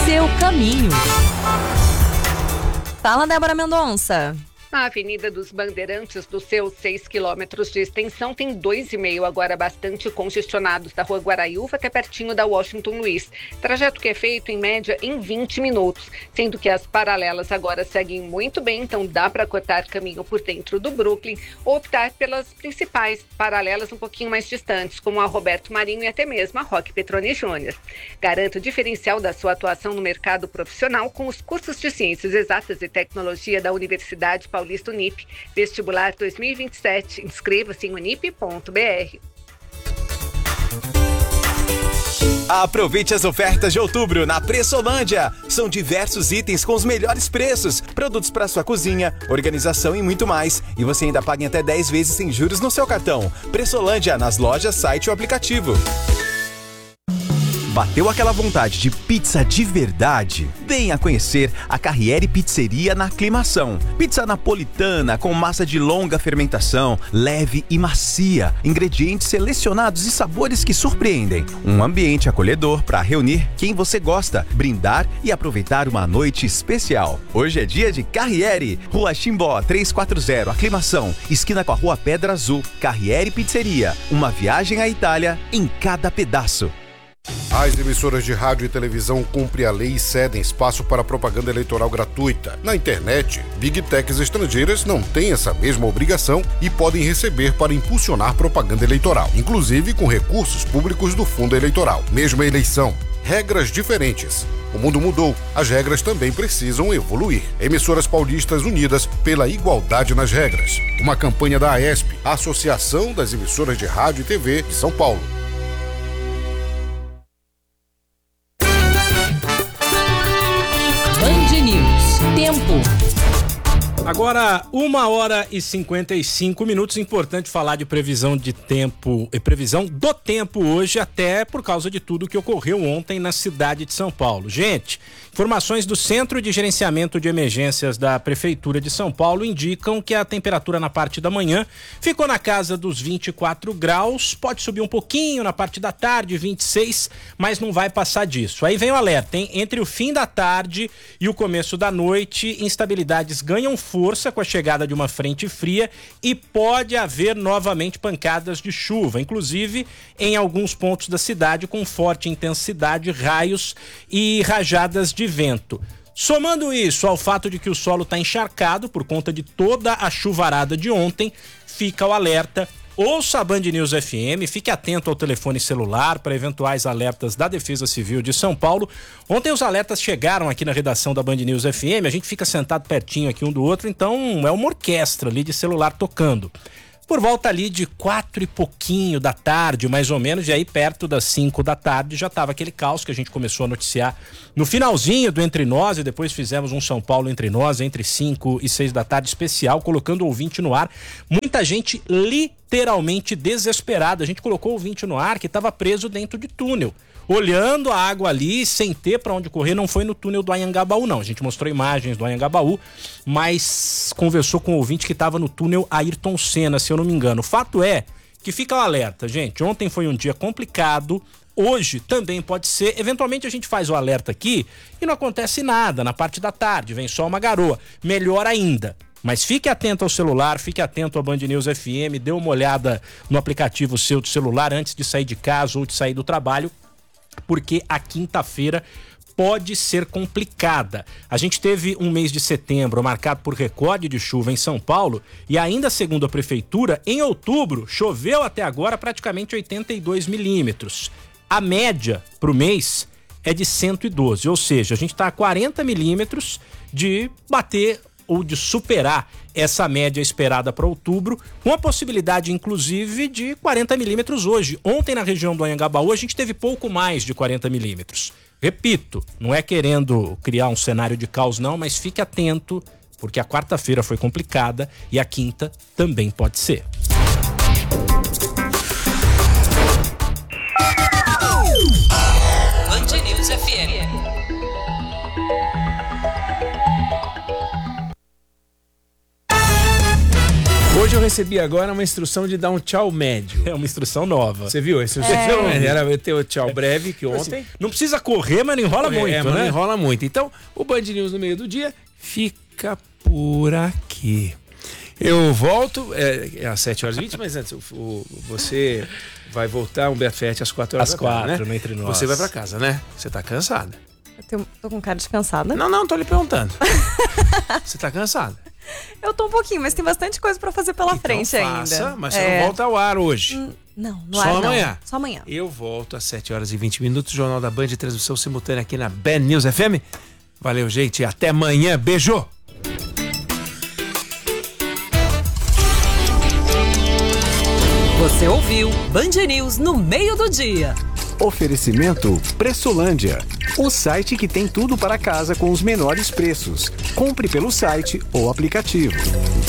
seu caminho. Fala, Débora Mendonça. A Avenida dos Bandeirantes, dos seus 6 quilômetros de extensão, tem 2,5 agora bastante congestionados, da Rua Guaraiúva até pertinho da Washington Luiz. Trajeto que é feito, em média, em 20 minutos, sendo que as paralelas agora seguem muito bem, então dá para cortar caminho por dentro do Brooklyn ou optar pelas principais paralelas um pouquinho mais distantes, como a Roberto Marinho e até mesmo a Roque Petroni Júnior. Garanta o diferencial da sua atuação no mercado profissional com os cursos de Ciências Exatas e Tecnologia da Universidade Paulista Unip, vestibular 2027. Inscreva-se em unip.br. Aproveite as ofertas de outubro na Pressolândia. São diversos itens com os melhores preços, produtos para sua cozinha, organização e muito mais. E você ainda paga em até 10 vezes sem juros no seu cartão. Pressolândia, nas lojas, site ou aplicativo. Bateu aquela vontade de pizza de verdade? Venha conhecer a Carriere Pizzeria na Aclimação. Pizza napolitana com massa de longa fermentação, leve e macia, ingredientes selecionados e sabores que surpreendem. Um ambiente acolhedor para reunir quem você gosta, brindar e aproveitar uma noite especial. Hoje é dia de Carriere, Rua Chimbó 340, Aclimação, esquina com a Rua Pedra Azul. Carriere Pizzeria, uma viagem à Itália em cada pedaço. As emissoras de rádio e televisão cumprem a lei e cedem espaço para propaganda eleitoral gratuita. Na internet, Big Techs estrangeiras não têm essa mesma obrigação e podem receber para impulsionar propaganda eleitoral, inclusive com recursos públicos do fundo eleitoral. Mesma eleição, regras diferentes. O mundo mudou, as regras também precisam evoluir. Emissoras paulistas unidas pela igualdade nas regras. Uma campanha da AESP, a Associação das Emissoras de Rádio e TV de São Paulo. Tempo. Agora, 1h55. Importante falar de previsão de tempo e previsão do tempo hoje, até por causa de tudo que ocorreu ontem na cidade de São Paulo. Gente, informações do Centro de Gerenciamento de Emergências da Prefeitura de São Paulo indicam que a temperatura na parte da manhã ficou na casa dos 24 graus, pode subir um pouquinho na parte da tarde, 26, mas não vai passar disso. Aí vem o alerta, hein? Entre o fim da tarde e o começo da noite, instabilidades ganham força com a chegada de uma frente fria e pode haver novamente pancadas de chuva, inclusive em alguns pontos da cidade com forte intensidade, raios e rajadas de vento. Somando isso ao fato de que o solo está encharcado por conta de toda a chuvarada de ontem, fica o alerta. Ouça a Band News FM, fique atento ao telefone celular para eventuais alertas da Defesa Civil de São Paulo. Ontem os alertas chegaram aqui na redação da Band News FM, a gente fica sentado pertinho aqui um do outro, então é uma orquestra ali de celular tocando. Por volta ali de 4 e pouquinho da tarde, mais ou menos, e aí perto das 5 da tarde já estava aquele caos que a gente começou a noticiar no finalzinho do Entre Nós, e depois fizemos um São Paulo Entre Nós entre 5 e 6 da tarde especial, colocando o ouvinte no ar. Muita gente literalmente desesperada. A gente colocou o ouvinte no ar que estava preso dentro de túnel, olhando a água ali, sem ter para onde correr. Não foi no túnel do Anhangabaú, não. A gente mostrou imagens do Anhangabaú, mas conversou com o ouvinte que estava no túnel Ayrton Senna, se eu não me engano. O fato é que fica o alerta, gente. Ontem foi um dia complicado, hoje também pode ser. Eventualmente a gente faz o alerta aqui e não acontece nada. Na parte da tarde vem só uma garoa. Melhor ainda. Mas fique atento ao celular, fique atento à Band News FM, dê uma olhada no aplicativo seu de celular antes de sair de casa ou de sair do trabalho, porque a quinta-feira pode ser complicada. A gente teve um mês de setembro marcado por recorde de chuva em São Paulo e ainda segundo a prefeitura, em outubro choveu até agora praticamente 82 milímetros. A média para o mês é de 112, ou seja, a gente está a 40 milímetros de bater ou de superar essa média esperada para outubro, com a possibilidade, inclusive, de 40 milímetros hoje. Ontem, na região do Anhangabaú, a gente teve pouco mais de 40 milímetros. Repito, não é querendo criar um cenário de caos, não, mas fique atento, porque a quarta-feira foi complicada e a quinta também pode ser. Band News FM. Hoje eu recebi agora uma instrução de dar um tchau médio. É uma instrução nova. Você viu? Essa instrução era ter o tchau breve que ontem. Não precisa correr, mas não enrola muito, mas né? não enrola muito. Então, o Band News no meio do dia fica por aqui. Eu volto, às 7h20, mas antes, você vai voltar, Humberto Ferretti, às 4h Às 4h, né? no Entre Nós. Você vai pra casa, né? Você tá cansada. Tô com cara de cansada. Não, tô lhe perguntando. Você tá cansada? Eu tô um pouquinho, mas tem bastante coisa pra fazer pela frente faça, ainda. Mas você não volta ao ar hoje. Não Só ar, amanhã. Não. Só amanhã. Eu volto às 7h20, Jornal da Band, transmissão simultânea aqui na Band News FM. Valeu, gente. Até amanhã. Beijo! Você ouviu Band News no meio do dia. Oferecimento Pressolândia, o site que tem tudo para casa com os menores preços. Compre pelo site ou aplicativo.